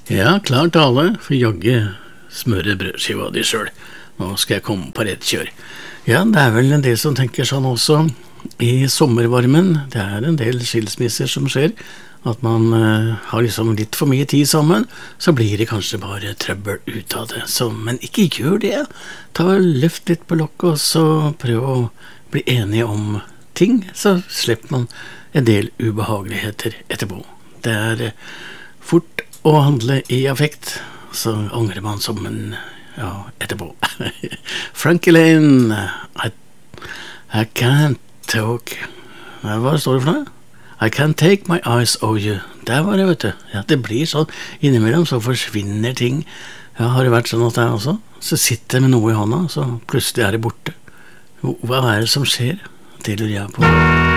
Ja, klar tale, for jagge smøre brødskiva di selv. Nå skal jeg komme på rett kjør. Ja, det er vel en del som tenker sånn også i sommervarmen. Det er en del skilsmisser som skjer, at man har liksom litt for mye tid sammen, så blir det kanskje bare trøbbel ut av det. Så, men ikke gjør det. Ta løft litt på lokket, og så prøv å bli enige om ting, så slipper man en del ubehageligheter etterpå. Det er fort å handle i affekt, så angrer man som en, ja, etterpå. Frankie Lane, I can't talk. Hva står det for noe? I can't take my eyes off you. Der var det, vet du. Ja, det blir sånn, innimellom så forsvinner ting. Ja, har det vært sånn at det er også? Så sitter jeg med noe i hånda, så plutselig er det borte. Hva er det som skjer? Det lurer jeg på.